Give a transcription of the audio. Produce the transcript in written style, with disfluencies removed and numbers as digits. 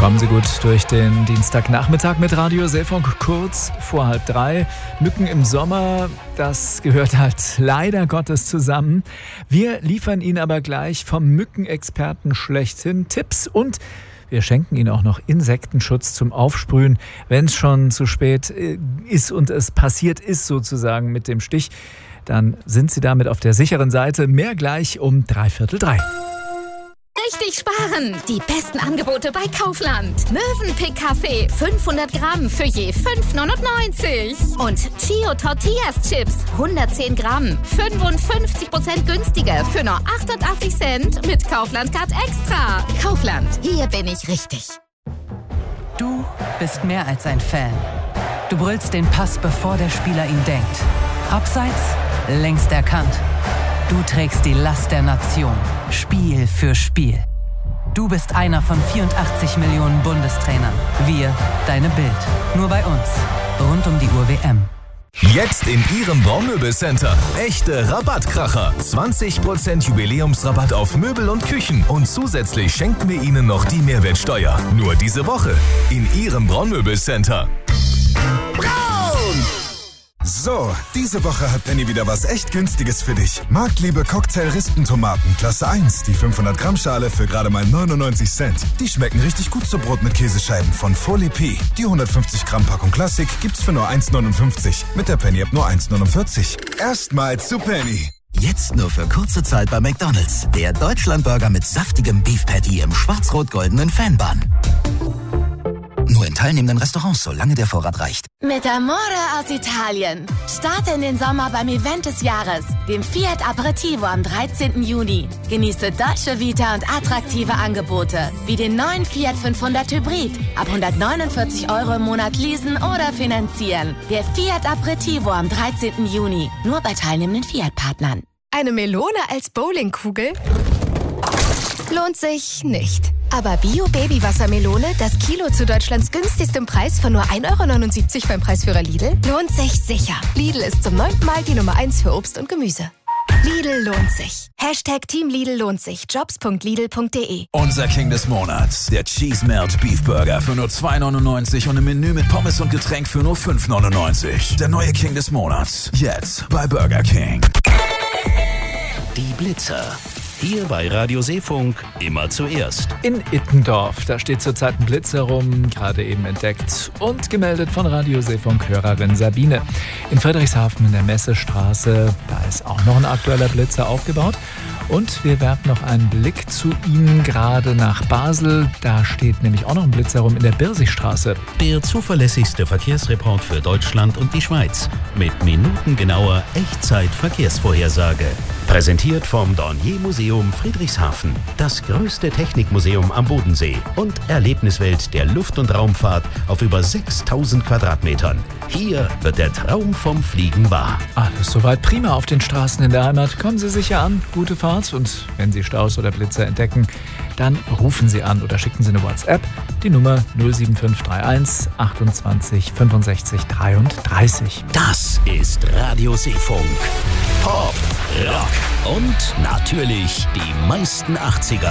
Kommen Sie gut durch den Dienstagnachmittag mit Radio Seefunk, kurz vor 2:30. Mücken im Sommer, das gehört halt leider Gottes zusammen. Wir liefern Ihnen aber gleich vom Mückenexperten schlechthin Tipps und wir schenken Ihnen auch noch Insektenschutz zum Aufsprühen, wenn es schon zu spät ist und es passiert ist sozusagen mit dem Stich. Dann sind Sie damit auf der sicheren Seite. Mehr gleich um 2:45. Richtig sparen! Die besten Angebote bei Kaufland. Mövenpick Kaffee 500 Gramm für je 5,99. Und Chio Tortillas Chips 110 Gramm 55% günstiger für nur 88 Cent mit Kaufland Card Extra. Kaufland, hier bin ich richtig. Du bist mehr als ein Fan. Du brüllst den Pass, bevor der Spieler ihn denkt. Abseits, längst erkannt. Du trägst die Last der Nation, Spiel für Spiel. Du bist einer von 84 Millionen Bundestrainern. Wir, deine Bild. Nur bei uns. Rund um die Uhr WM. Jetzt in Ihrem Baumöbelcenter. Echte Rabattkracher. 20% Jubiläumsrabatt auf Möbel und Küchen. Und zusätzlich schenken wir Ihnen noch die Mehrwertsteuer. Nur diese Woche. In Ihrem Baumöbelcenter. So, diese Woche hat Penny wieder was echt Günstiges für dich. Marktliebe Cocktail-Rispentomaten, Klasse 1, die 500 Gramm Schale für gerade mal 99 Cent. Die schmecken richtig gut zu Brot mit Käsescheiben von Folie P. Die 150 Gramm Packung Klassik gibt's für nur 1,59. Mit der Penny-App nur 1,49. Erstmal zu Penny. Jetzt nur für kurze Zeit bei McDonald's. Der Deutschlandburger mit saftigem Beef Patty im schwarz-rot-goldenen Fanbun. Nur in teilnehmenden Restaurants, solange der Vorrat reicht. Mit Amore aus Italien. Starte in den Sommer beim Event des Jahres, dem Fiat Aperitivo am 13. Juni. Genieße Dolce Vita und attraktive Angebote, wie den neuen Fiat 500 Hybrid. Ab 149 € im Monat leasen oder finanzieren. Der Fiat Aperitivo am 13. Juni. Nur bei teilnehmenden Fiat-Partnern. Eine Melone als Bowlingkugel? Lohnt sich nicht. Aber Bio-Baby-Wassermelone, das Kilo zu Deutschlands günstigstem Preis von nur 1,79 € beim Preisführer Lidl, lohnt sich sicher. Lidl ist zum 9. Mal die Nummer 1 für Obst und Gemüse. Lidl lohnt sich. Hashtag Team Lidl lohnt sich. Jobs.lidl.de. Unser King des Monats. Der Cheese Melt Beef Burger für nur 2,99 € und ein Menü mit Pommes und Getränk für nur 5,99 €. Der neue King des Monats. Jetzt bei Burger King. Die Blitzer. Hier bei Radio Seefunk immer zuerst. In Ittendorf, da steht zurzeit ein Blitz herum, gerade eben entdeckt und gemeldet von Radio Seefunk-Hörerin Sabine. In Friedrichshafen in der Messestraße, da ist auch noch ein aktueller Blitzer aufgebaut. Und wir werfen noch einen Blick zu Ihnen gerade nach Basel. Da steht nämlich auch noch ein Blitz herum in der Birsigstraße. Der zuverlässigste Verkehrsreport für Deutschland und die Schweiz. Mit minutengenauer Echtzeit-Verkehrsvorhersage. Präsentiert vom Dornier Museum Friedrichshafen. Das größte Technikmuseum am Bodensee. Und Erlebniswelt der Luft- und Raumfahrt auf über 6000 Quadratmetern. Hier wird der Traum vom Fliegen wahr. Alles soweit prima auf den Straßen in der Heimat. Kommen Sie sicher an, gute Fahrt. Und wenn Sie Staus oder Blitzer entdecken, dann rufen Sie an oder schicken Sie eine WhatsApp. Die Nummer 07531 28 65 33. Das ist Radio Seefunk. Pop, Rock und natürlich die meisten 80er.